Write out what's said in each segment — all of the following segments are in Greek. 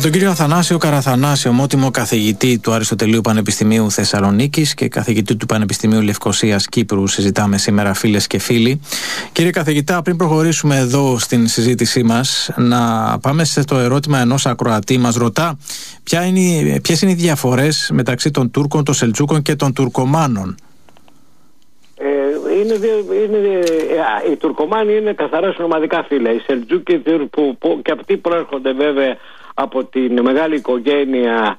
τον κύριο Αθανάσιο Καραθανάση, ομότιμο καθηγητή του Αριστοτελείου Πανεπιστημίου Θεσσαλονίκης και καθηγητή του Πανεπιστημίου Λευκωσίας Κύπρου, συζητάμε σήμερα, φίλες και φίλοι. Κύριε καθηγητά, πριν προχωρήσουμε εδώ στην συζήτησή μας, να πάμε στο ερώτημα ενός ακροατή. Μας ρωτά ποιες είναι οι διαφορές μεταξύ των Τούρκων, των Σελτζούκων και των Τουρκομάνων. Οι Τουρκομάνοι είναι καθαρά συνομαδικά φύλλα. Οι Σελτζούκοι που και αυτοί προέρχονται βέβαια από την μεγάλη οικογένεια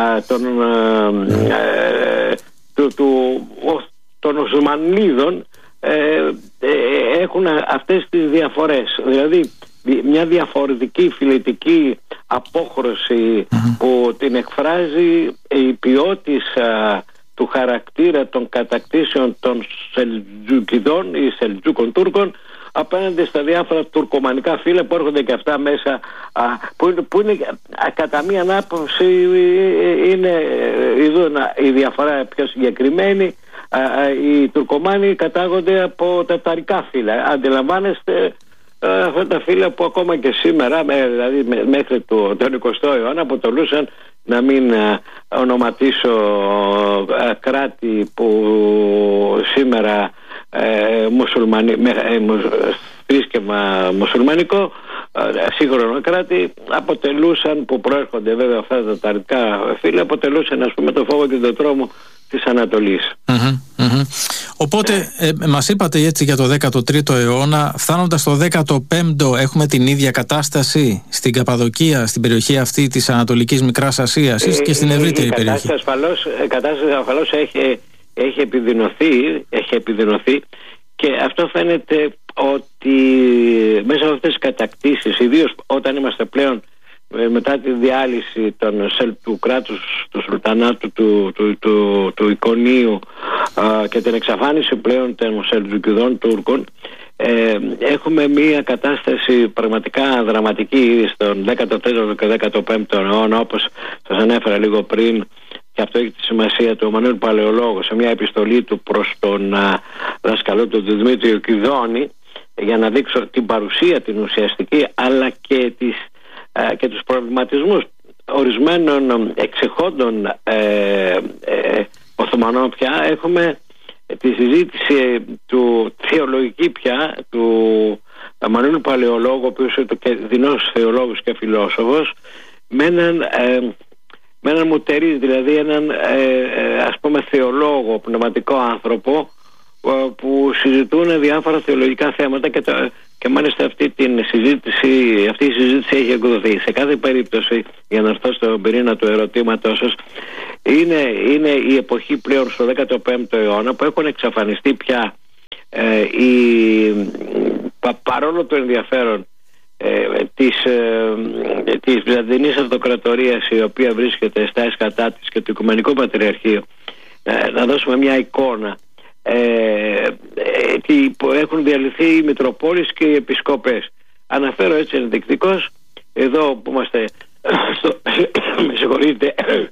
των Οσμανλίδων, έχουν αυτές τις διαφορές. Δηλαδή μια διαφορετική φιλετική απόχρωση που την εκφράζει η ποιότητα του χαρακτήρα των κατακτήσεων των Σελτζουκιδών ή Σελτζούκων Τούρκων απέναντι στα διάφορα τουρκομανικά φύλλα που έρχονται και αυτά μέσα, που είναι κατά μία άποψη είναι η διαφορά πιο συγκεκριμένη. Οι Τουρκομάνοι κατάγονται από ταταρικά φύλλα. Αντιλαμβάνεστε αυτά τα φύλλα που ακόμα και σήμερα, δηλαδή μέχρι τον 20ο αιώνα, αποτελούσαν, να μην ονοματίσω κράτη που σήμερα θρήσκευμα μουσουλμανικό, σύγχρονο κράτη, αποτελούσαν, που προέρχονται βέβαια αυτά τα ταταρικά φύλλα, αποτελούσαν, ας πούμε, το φόβο και τον τρόμο της Ανατολής. Οπότε μας είπατε έτσι για το 13ο αιώνα, φτάνοντας στο 15ο έχουμε την ίδια κατάσταση στην Καπαδοκία, στην περιοχή αυτή της Ανατολικής Μικράς Ασίας ή και στην ευρύτερη περιοχή? Η κατάσταση ασφαλώς έχει επιδεινωθεί και αυτό φαίνεται ότι μέσα από αυτές τις κατακτήσεις, ιδίως όταν είμαστε πλέον μετά τη διάλυση του κράτους του Σουλτανάτου του Ικονίου και την εξαφάνιση πλέον των Σελτζουκιδών Τούρκων, έχουμε μια κατάσταση πραγματικά δραματική στον 14ο και 15ο αιώνα, όπως σας ανέφερα λίγο πριν, και αυτό έχει τη σημασία του Εμμανουήλ Παλαιολόγου σε μια επιστολή του προς τον δάσκαλό του Δημήτριο Κιδώνη, για να δείξω την παρουσία την ουσιαστική αλλά και τους προβληματισμούς ορισμένων εξεχόντων Οθωμανών. Πια έχουμε τη συζήτηση του θεολογική πια του Εμμανουήλ Παλαιολόγου, ο οποίος είναι και δεινός θεολόγος και φιλόσοφος, με έναν μουτερής, δηλαδή έναν ας πούμε θεολόγο, πνευματικό άνθρωπο, που συζητούν διάφορα θεολογικά θέματα και μάλιστα αυτή η συζήτηση έχει εκδοθεί. Σε κάθε περίπτωση, για να έρθω στον πυρήνα του ερωτήματός σας, είναι η εποχή πλέον στο 15ο αιώνα που έχουν εξαφανιστεί πια παρόλο το ενδιαφέρον της Βυζαντινής Αυτοκρατορίας, η οποία βρίσκεται στα έσχατά της, και του Οικουμενικού Πατριαρχείου. Να δώσουμε μια εικόνα. Έχουν διαλυθεί οι Μητροπόλεις και οι Επισκοπές. Αναφέρω έτσι ενδεικτικώς, εδώ που είμαστε με συγχωρείτε,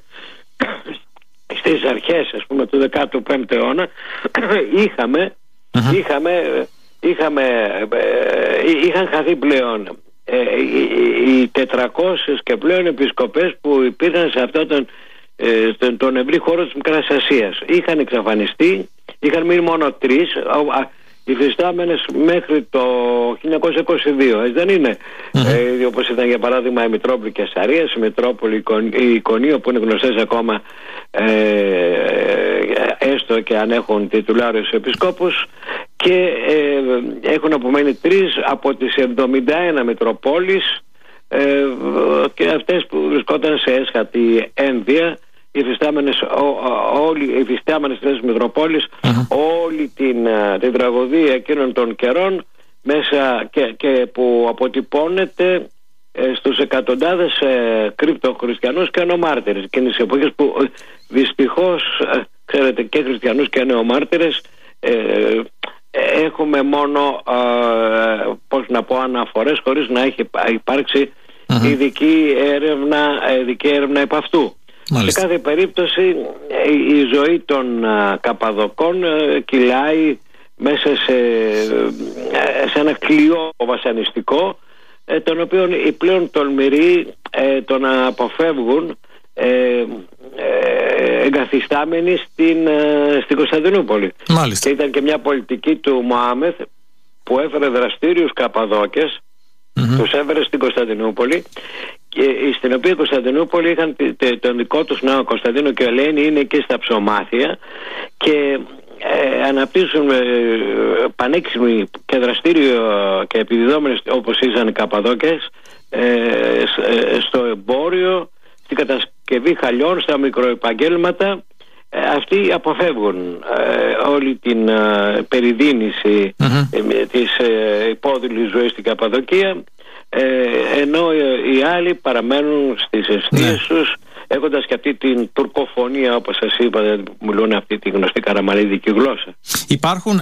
στις αρχές, ας πούμε, του 15ου αιώνα, είχαν χαθεί πλέον οι 400 και πλέον επισκοπές που υπήρχαν σε αυτόν τον ευρύ χώρο της Μικράς Ασίας. Είχαν εξαφανιστεί, είχαν μείνει μόνο 3 υφιστάμενες μέχρι το 1922, έτσι δεν είναι? Όπως ήταν για παράδειγμα η Μητρόπολη Κεσαρίας, η Μητρόπολη Ικονίου, που είναι γνωστές ακόμα, έστω και αν έχουν τιτουλάριους επισκόπους, και έχουν απομένει 3 από τις 71 Μητροπόλεις, και αυτές που βρισκόταν σε έσχατη ένδυα, οι υφιστάμενες τρεις Μητροπόλεις, όλη την τραγωδία εκείνων των καιρών μέσα, και που αποτυπώνεται στους εκατοντάδες κρυπτοχριστιανούς και νεομάρτυρες, εκείνες τις εποχές που δυστυχώς, ξέρετε, και χριστιανούς και νεομάρτυρες έχουμε μόνο αναφορές, χωρίς να έχει υπάρξει ειδική έρευνα επ' αυτού. Σε κάθε περίπτωση η ζωή των Καπαδοκών κυλάει μέσα σε ένα κλειό βασανιστικό, τον οποίο οι πλέον τολμηροί τον αποφεύγουν, εγκαθιστάμενοι στην Κωνσταντινούπολη. Μάλιστα. Και ήταν και μια πολιτική του Μωάμεθ που έφερε δραστήριους Καπαδόκες, τους έφερε στην Κωνσταντινούπολη, και στην οποία η Κωνσταντινούπολη είχαν τον δικό τους νέο Κωνσταντίνο και Ελένη, είναι εκεί στα Ψωμάθια, και αναπτύσσουν πανέξιμοι και δραστήριο και επιδιδόμενες όπως ήσαν οι Καπαδόκες στο εμπόριο, στην κατασκευή χαλιών, στα μικροεπαγγέλματα. Αυτοί αποφεύγουν όλη την περιδίνηση της υπόδειλης ζωής στην Καπαδοκία, ενώ οι άλλοι παραμένουν στις εστίες τους, έχοντας και αυτή την τουρκοφωνία, όπως σας είπα, που μιλούν αυτή τη γνωστή καραμαλίδικη γλώσσα. Υπάρχουν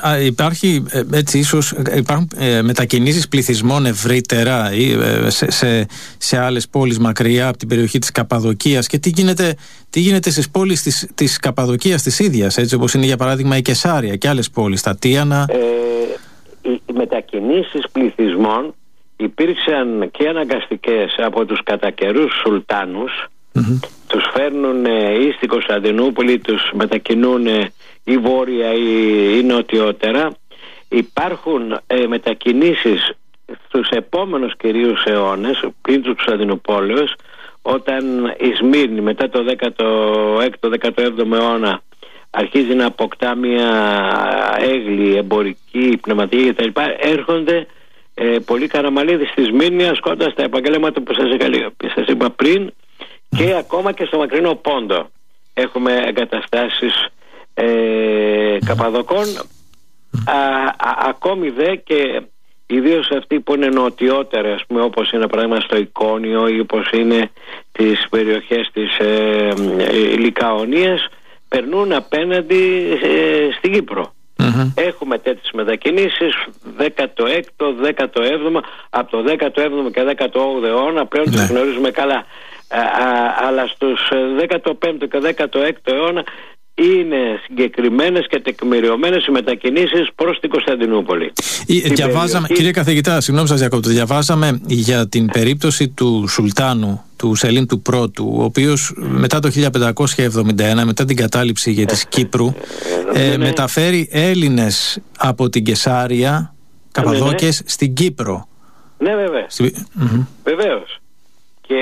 μετακινήσεις πληθυσμών ευρύτερα σε άλλες πόλεις μακριά από την περιοχή της Καπαδοκίας, και τι γίνεται στις πόλεις της Καπαδοκίας της ίδιας, έτσι όπως είναι για παράδειγμα η Κεσάρια και άλλες πόλεις, τα Τίανα? Οι μετακινήσεις πληθυσμών υπήρξαν και αναγκαστικές από τους κατά καιρούς σουλτάνους. Τους φέρνουν ή στην Κωνσταντινούπολη, τους μετακινούν ή βόρεια ή νοτιότερα. Υπάρχουν μετακινήσεις στους επόμενους κυρίους αιώνες πριν του Κωνσταντινούπολεως, όταν η Σμύρνη μετά το 16ο-17ο αιώνα αρχίζει να αποκτά μια έγκλη εμπορική, πνευματική κτλ. Έρχονται πολλοί Καραμαλίδες στη Σμύρνη, ασκώντας τα επαγγέλματα που σας είπα πριν, και ακόμα και στο μακρινό Πόντο έχουμε εγκαταστάσεις Καπαδοκών. Ακόμη δε, και ιδίως αυτοί που είναι νοτιότερα, ας πούμε, όπως είναι παράδειγμα στο Εικόνιο ή όπως είναι τις περιοχές της Λυκαονίας, περνούν απέναντι στην Κύπρο. Έχουμε τέτοιες μετακινήσεις 16ο, 17ο, από το 17ο και 18ο αιώνα πλέον τους γνωρίζουμε καλά, αλλά στους 15ο και 16ο αιώνα είναι συγκεκριμένες και τεκμηριωμένες οι μετακινήσεις προς την Κωνσταντινούπολη. Διαβάζαμε, κύριε καθηγητά, συγγνώμη σας διακόπτω, διαβάζαμε για την περίπτωση του Σουλτάνου, του Σελίμ του Πρώτου, ο οποίος μετά το 1571, μετά την κατάληψη της Κύπρου, μεταφέρει Έλληνες από την Κεσάρια, Καπαδόκες, στην Κύπρο. Ναι, βέβαια. Βεβαίως. Και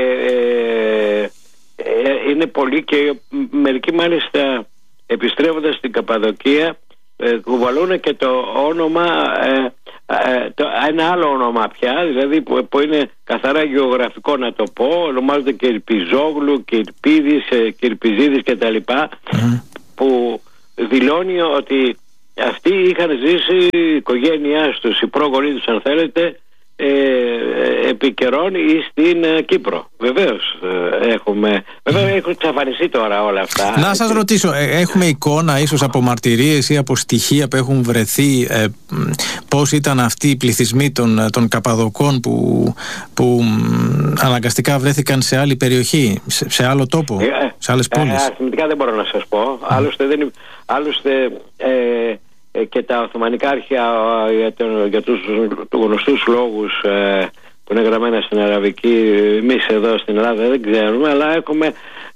είναι πολλοί, και μερικοί μάλιστα επιστρέφοντας στην Καπαδοκία κουβαλούν και το όνομα, ένα άλλο όνομα πια, δηλαδή που είναι καθαρά γεωγραφικό να το πω, ονομάζονται Κυρπιζόγλου, Κυρπίδης, Κυρπιζίδης κτλ, που δηλώνει ότι αυτοί είχαν ζήσει, η οικογένειά τους, οι πρόγονείς τους αν θέλετε, επί καιρών ή στην Κύπρο. Βεβαίως έχουν εξαφανιστεί τώρα όλα αυτά. Να σας ρωτήσω, έχουμε εικόνα ίσως από μαρτυρίες ή από στοιχεία που έχουν βρεθεί, πώς ήταν αυτοί οι πληθυσμοί των Καπαδοκών που αναγκαστικά βρέθηκαν σε άλλη περιοχή, σε άλλο τόπο, σε άλλες πόλεις? Αριθμητικά δεν μπορώ να σας πω. Άλλωστε και τα Οθωμανικά αρχαία για τους γνωστούς λόγους που είναι γραμμένα στην Αραβική, εμείς εδώ στην Ελλάδα δεν ξέρουμε, αλλά έχουμε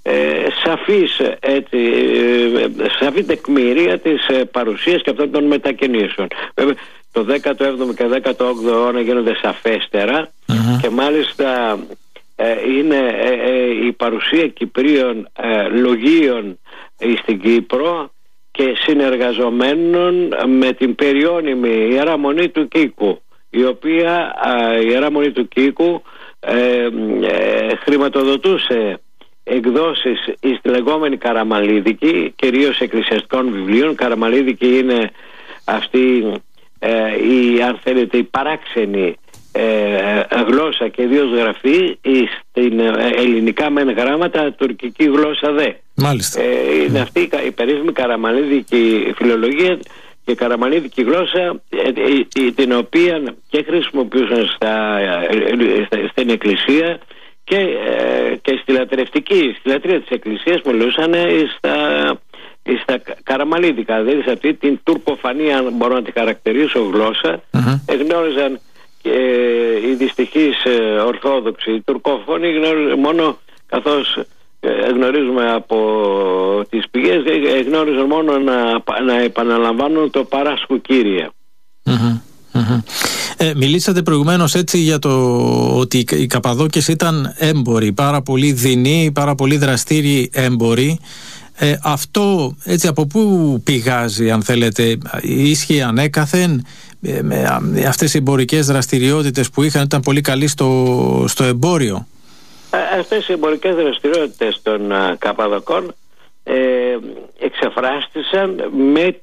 σαφή τεκμήρια της παρουσίας και αυτών των μετακινήσεων. Βέβαια το 17ο και 18ο αιώνα γίνονται σαφέστερα, και μάλιστα είναι η παρουσία Κυπρίων λογίων στην Κύπρο και συνεργαζομένων με την περιώνυμη Ιερά Μονή του Κίκου, η οποία η Ιερά Μονή του Κίκου χρηματοδοτούσε εκδόσεις στη λεγόμενη Καραμαλίδικη, κυρίως εκκλησιαστικών βιβλίων. Καραμαλίδικη είναι αυτή αν θέλετε η παράξενη γλώσσα και ιδίως γραφή στην ελληνικά μεν γράμματα, τουρκική γλώσσα δε. Μάλιστα. Είναι αυτή η περίφημη καραμαλίδικη φιλολογία και καραμαλίδικη γλώσσα, την οποία και χρησιμοποιούσαν στην Εκκλησία και στη λατρεία της Εκκλησίας μιλούσαν στα καραμαλίδικα, δηλαδή σε αυτή την τουρκοφανία, αν μπορώ να τη χαρακτηρίσω, γλώσσα. Γνώριζαν οι δυστυχείς Ορθόδοξοι, οι Τουρκόφωνοι μόνο, καθώς γνωρίζουμε από τις πηγές, γνώριζαν μόνο να επαναλαμβάνουν το Παράσκου Κύριε. Μιλήσατε προηγουμένως έτσι για το ότι οι Καπαδόκες ήταν έμποροι, πάρα πολύ δεινοί, πάρα πολύ δραστήριοι έμποροι. Αυτό έτσι από πού πηγάζει, αν θέλετε? Ίσχυε ανέκαθεν? Αυτές οι εμπορικές δραστηριότητες που είχαν ήταν πολύ καλοί στο εμπόριο? Αυτές οι εμπορικές δραστηριότητες των Καπαδοκών εξεφράστησαν με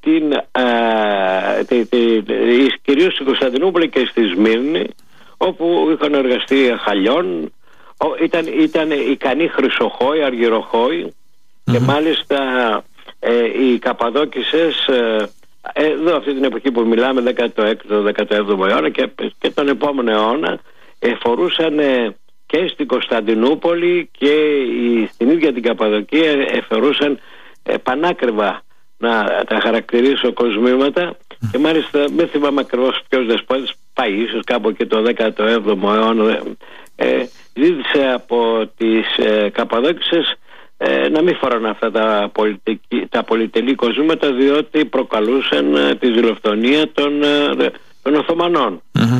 κυρίως στην Κωνσταντινούπολη και στη Σμύρνη, όπου είχαν εργαστήρια χαλιών, ήταν ικανοί χρυσοχόοι, αργυροχόοι, και μάλιστα οι Καπαδόκισσες εδώ αυτή την εποχή που μιλάμε, 16ο-17ο αιώνα και τον επόμενο αιώνα, φορούσαν και στην Κωνσταντινούπολη και στην ίδια την Καπαδοκία φορούσαν πανάκριβα, να τα χαρακτηρίσω, κοσμήματα, και μάλιστα δεν θυμάμαι ακριβώς ποιος δεσπότης, Παΐσιος κάπου και το 17ο αιώνα, ζήτησε από τις Καπαδόκισσες να μην φοράνε αυτά τα πολυτελή κοσμήματα, διότι προκαλούσαν τη ζηλοφθονία των Οθωμανών.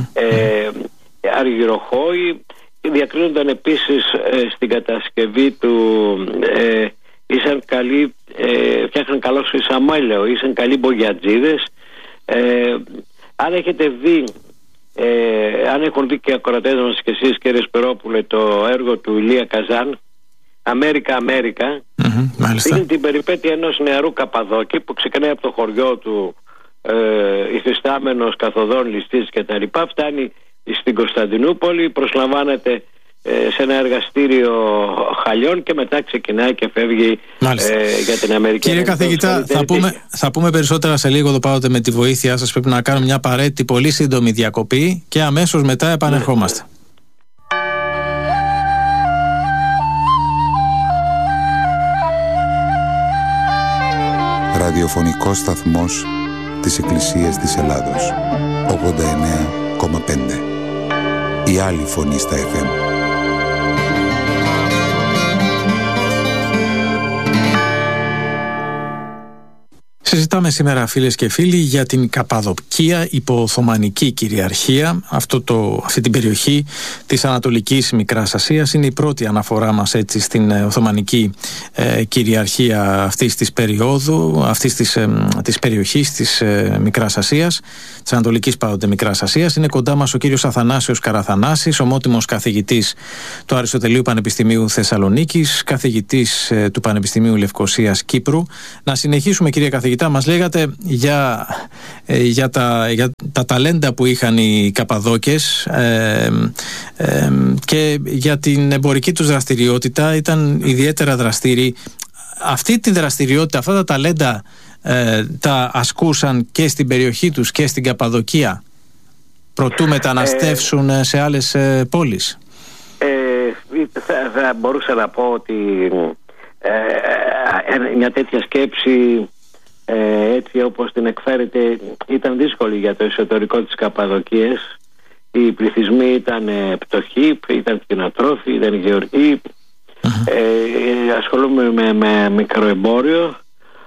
Αργυροχόοι διακρίνονταν επίσης στην κατασκευή του, ήσαν καλοί, φτιάχναν καλό σαμέλαιο, ήσαν καλοί μπογιατζίδες. Αν έχετε δει, αν έχουν δει και ακροατές μας και εσείς, κύριε Σπυρόπουλε, το έργο του Ηλία Καζάν, Αμέρικα, δείχνει την περιπέτεια ενός νεαρού Καπαδόκη που ξεκινάει από το χωριό του, υφιστάμενος καθοδόν ληστής και τα λοιπά, φτάνει στην Κωνσταντινούπολη, προσλαμβάνεται σε ένα εργαστήριο χαλιών και μετά ξεκινάει και φεύγει για την Αμερική. Κύριε καθηγητά, θα πούμε περισσότερα σε λίγο εδώ πάντοτε με τη βοήθειά σας. Πρέπει να κάνουμε μια απαραίτητη πολύ σύντομη διακοπή και αμέσως μετά επανερχόμαστε. Ραδιοφωνικός σταθμός της Εκκλησίας της Ελλάδος, 89,5. Η άλλη φωνή στα FM. Συζητάμε σήμερα, φίλες και φίλοι, για την Καπαδοκία υπό Οθωμανική κυριαρχία. Αυτή την περιοχή της Ανατολικής Μικράς Ασίας είναι η πρώτη αναφορά μας έτσι στην Οθωμανική κυριαρχία αυτής της περίοδου, αυτής της περιοχής της Μικράς Ασίας, της Ανατολικής πάντοτε Μικράς Ασίας. Είναι κοντά μας ο κύριος Αθανάσιος Καραθανάσης, ομότιμος καθηγητής του Αριστοτελείου Πανεπιστημίου Θεσσαλονίκης, καθηγητής του Πανεπιστημίου Λευκωσίας Κύπρου. Να συνεχίσουμε, κύριε καθηγητά. Μας λέγατε για τα ταλέντα που είχαν οι Καπαδόκες και για την εμπορική τους δραστηριότητα. Ήταν ιδιαίτερα δραστήριοι. Αυτή τη δραστηριότητα, αυτά τα ταλέντα τα ασκούσαν και στην περιοχή τους και στην Καπαδοκία προτού μεταναστεύσουν σε άλλες πόλεις? Θα μπορούσα να πω ότι μια τέτοια σκέψη, έτσι όπως την εκφέρεται, ήταν δύσκολη για το εσωτερικό της Καπαδοκίας. Οι πληθυσμοί ήταν πτωχοί, ήταν κτηνοτρόφοι, ήταν γεωργοί, ασχολούμαι με μικροεμπόριο,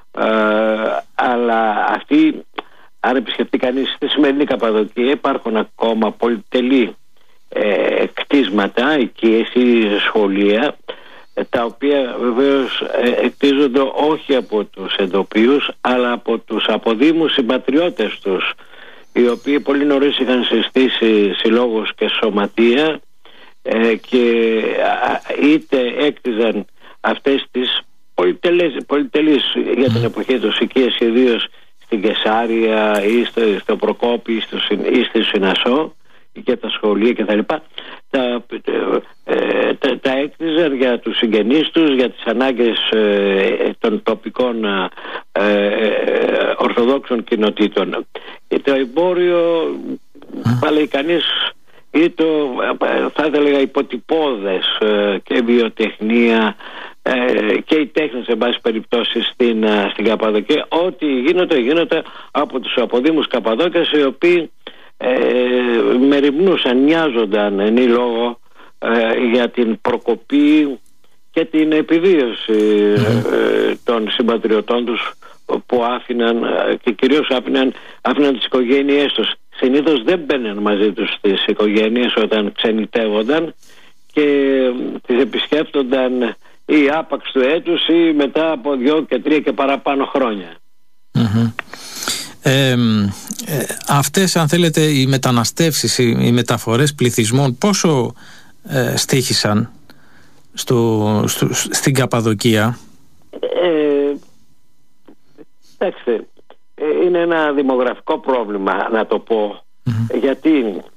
αλλά αυτοί, αν επισκεφτεί κανείς στη σημερινή Καπαδοκία, υπάρχουν ακόμα πολυτελή κτίσματα, οικίες, σχολεία, τα οποία βεβαίως εκτίζονται όχι από τους εντοπίους αλλά από τους αποδήμους συμπατριώτες τους, οι οποίοι πολύ νωρίς είχαν συστήσει συλλόγους και σωματεία και είτε έκτιζαν αυτές τις πολυτελείς για την εποχή τους οικίες, ιδίως στην Κεσάρια ή στο Προκόπη ή στη Συνασσό, και τα σχολεία και τα λοιπά, τα έκτιζαν για τους συγγενείς τους, για τις ανάγκες των τοπικών ορθοδόξων κοινοτήτων. Το εμπόριο, θα λέει κανείς, ή θα έλεγα υποτυπώδες, και βιοτεχνία και οι τέχνες, σε πάση περιπτώσει, στην Καπαδοκία. Ό,τι γίνονται από τους αποδήμους Καπαδόκιας, οι οποίοι μεριμνούσαν, νοιάζονταν εν λόγω για την προκοπή και την επιβίωση των συμπατριωτών τους που άφηναν, και κυρίως άφηναν τις οικογένειές τους. Συνήθως δεν μπαίνουν μαζί τους στις οικογένειες όταν ξενιτεύονταν και τις επισκέπτονταν ή άπαξ του έτους ή μετά από 2 και 3 και παραπάνω χρόνια. Αυτές, αν θέλετε, οι μεταναστεύσεις, οι μεταφορές πληθυσμών πόσο στοίχησαν στην Καπαδοκία? Κοιτάξτε, είναι ένα δημογραφικό πρόβλημα, να το πω, γιατί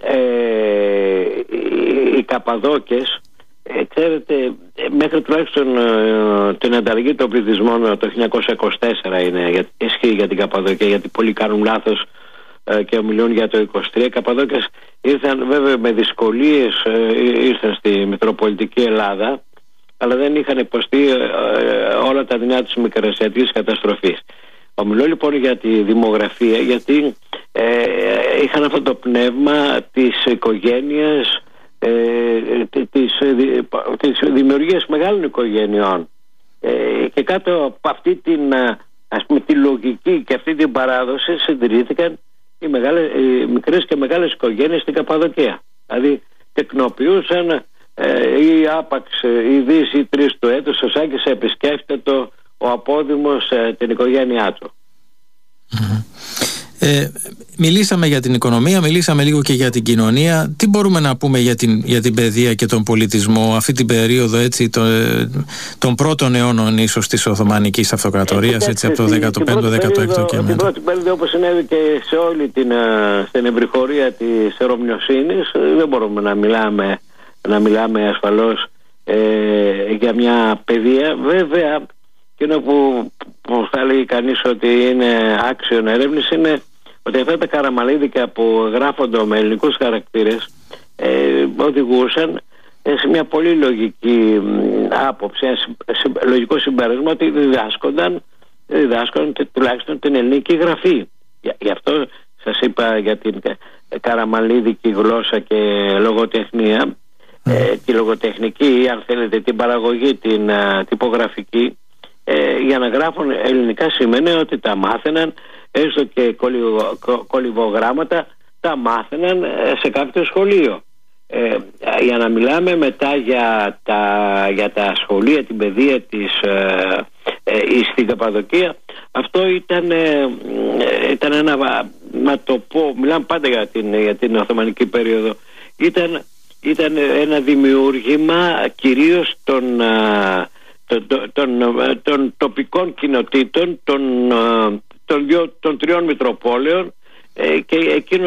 οι Καπαδόκες, ξέρετε, μέχρι τουλάχιστον την ανταλλαγή των πληθυσμών το 1924 είναι, ισχύει για την Καπαδοκία, γιατί πολλοί κάνουν λάθος και μιλούν για το 23. Οι Καπαδόκες ήρθαν βέβαια με δυσκολίες, ήρθαν στη Μητροπολιτική Ελλάδα, αλλά δεν είχαν υποστεί όλα τα δεινά της μικρασιατικής καταστροφής. Ομιλώ λοιπόν για τη δημογραφία, γιατί είχαν αυτό το πνεύμα της οικογένειας, της δημιουργίας μεγάλων οικογενειών, και κάτω από αυτή την, ας πούμε, τη λογική και αυτή την παράδοση συντηρήθηκαν οι μικρές και μεγάλες οικογένειες στην Καπαδοκία. Δηλαδή τεκνοποιούσαν ή άπαξ ή 2 ή 3 του έτους ο Σάκης επισκέφτεται ο απόδημος την οικογένειά του. Μιλήσαμε για την οικονομία, μιλήσαμε λίγο και για την κοινωνία. Τι μπορούμε να πούμε για την παιδεία και τον πολιτισμό αυτή την περίοδο, έτσι, των πρώτων αιώνων ίσως της Οθωμανικής Αυτοκρατορίας, έτσι, από το 15ο-16ο και μετά? Την πρώτη περίοδο, όπως συνέβη και σε όλη στην εμπρυχωρία της Ρωμιοσύνης, δεν μπορούμε να μιλάμε ασφαλώς για μια παιδεία. Βέβαια, εκείνο που θα λέει κανείς ότι είναι άξιον έρευνης είναι ότι αυτά τα καραμαλίδικα που γράφονται με ελληνικούς χαρακτήρες οδηγούσαν σε μια πολύ λογική άποψη, λογικό συμπέρασμα, ότι διδάσκονταν τουλάχιστον την ελληνική γραφή. Γι' αυτό σας είπα για την καραμαλίδικη γλώσσα και λογοτεχνία, τη λογοτεχνική, αν θέλετε, την παραγωγή, την τυπογραφική. Για να γράφουν ελληνικά σημαίνει ότι τα μάθαιναν, έστω και κολυβογράμματα τα μάθαιναν σε κάποιο σχολείο. Για να μιλάμε μετά για τα σχολεία, την παιδεία της στην Καπαδοκία, αυτό ήταν ένα, να το πω, μιλάμε πάντα για την Οθωμανική περίοδο, ήταν ένα δημιούργημα κυρίως των τοπικών κοινοτήτων, των 3 Μητροπόλεων, και εκείνο